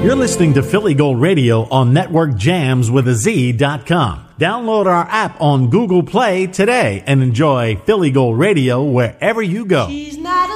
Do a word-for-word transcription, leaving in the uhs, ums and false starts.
You're listening to Philly Gold Radio on Network Jams with a Z dot com. Download our app on Google Play today and enjoy Philly Gold Radio wherever you go. She's not